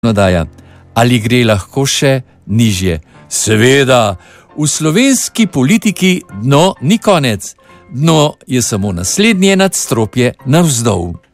zakonodaja. Ali gre lahko še nižje? Seveda, v slovenski politiki dno ni konec. Dno je samo naslednje nadstropje navzdol.